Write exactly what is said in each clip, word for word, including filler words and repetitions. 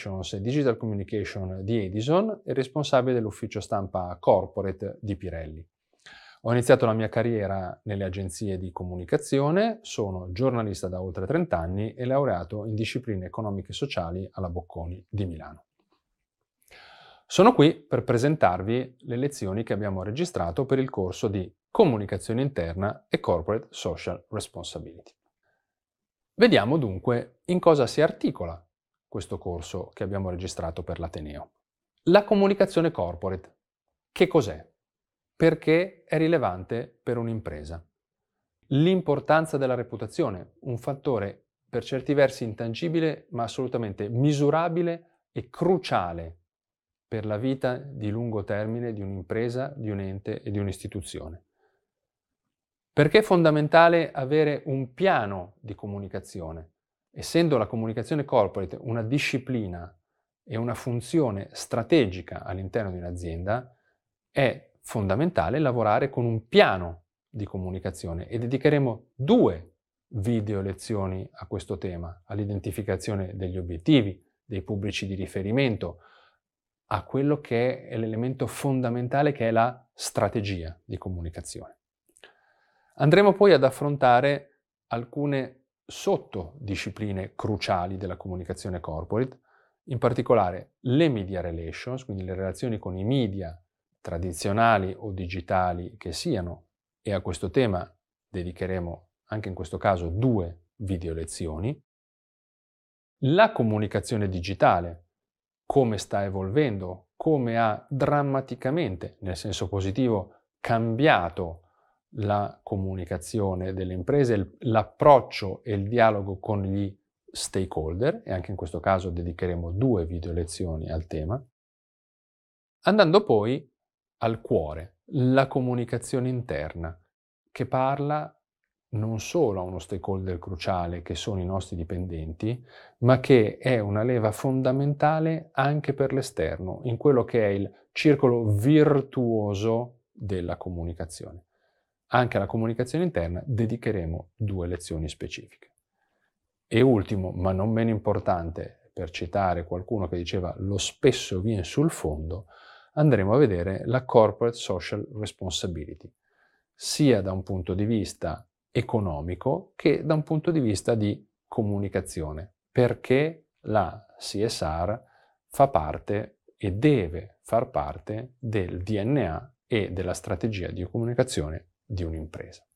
Relations e Digital Communication di Edison e responsabile dell'ufficio stampa corporate di Pirelli. Ho iniziato la mia carriera nelle agenzie di comunicazione, sono giornalista da oltre trenta anni e laureato in discipline economiche e sociali alla Bocconi di Milano. Sono qui per presentarvi le lezioni che abbiamo registrato per il corso di Comunicazione interna e Corporate Social Responsibility. Vediamo dunque in cosa si articola questo corso che abbiamo registrato per l'Ateneo. La comunicazione corporate. Che cos'è? Perché è rilevante per un'impresa? L'importanza della reputazione, un fattore per certi versi intangibile ma assolutamente misurabile e cruciale per la vita di lungo termine di un'impresa, di un ente e di un'istituzione. Perché è fondamentale avere un piano di comunicazione, essendo la comunicazione corporate una disciplina e una funzione strategica all'interno di un'azienda, è fondamentale lavorare con un piano di comunicazione e dedicheremo due video lezioni a questo tema, all'identificazione degli obiettivi, dei pubblici di riferimento, a quello che è l'elemento fondamentale che è la strategia di comunicazione. Andremo poi ad affrontare alcune sottodiscipline cruciali della comunicazione corporate, in particolare le media relations, quindi le relazioni con i media tradizionali o digitali che siano, e a questo tema dedicheremo anche in questo caso due video lezioni, la comunicazione digitale, come sta evolvendo, come ha drammaticamente, nel senso positivo, cambiato la comunicazione delle imprese, l'approccio e il dialogo con gli stakeholder, e anche in questo caso dedicheremo due video lezioni al tema, andando poi al cuore, la comunicazione interna, che parla non solo a uno stakeholder cruciale che sono i nostri dipendenti, ma che è una leva fondamentale anche per l'esterno, in quello che è il circolo virtuoso della comunicazione. Anche alla comunicazione interna dedicheremo due lezioni specifiche. E ultimo, ma non meno importante, per citare qualcuno che diceva lo spesso viene sul fondo, andremo a vedere la Corporate Social Responsibility, sia da un punto di vista economico che da un punto di vista di comunicazione, perché la C S R fa parte e deve far parte del D N A e della strategia di comunicazione di un'impresa.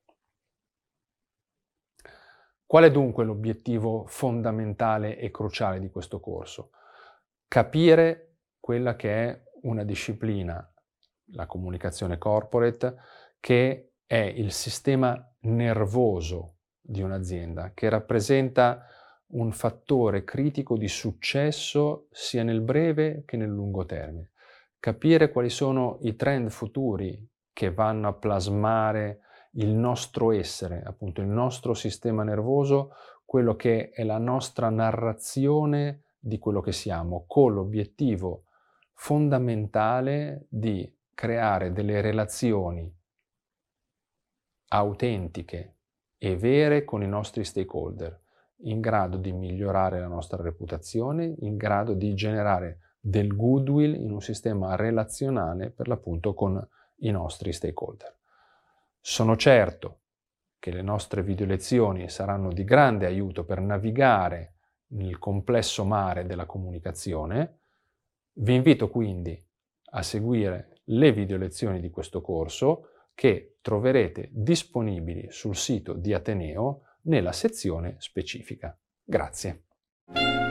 Qual è dunque l'obiettivo fondamentale e cruciale di questo corso? Capire quella che è una disciplina, la comunicazione corporate, che è il sistema nervoso di un'azienda, che rappresenta un fattore critico di successo sia nel breve che nel lungo termine. Capire quali sono i trend futuri che vanno a plasmare il nostro essere, appunto il nostro sistema nervoso, quello che è la nostra narrazione di quello che siamo, con l'obiettivo fondamentale di creare delle relazioni autentiche e vere con i nostri stakeholder, in grado di migliorare la nostra reputazione, in grado di generare del goodwill in un sistema relazionale per l'appunto con i nostri stakeholder. Sono certo che le nostre video lezioni saranno di grande aiuto per navigare nel complesso mare della comunicazione. Vi invito quindi a seguire le video lezioni di questo corso che troverete disponibili sul sito di Ateneo nella sezione specifica. Grazie.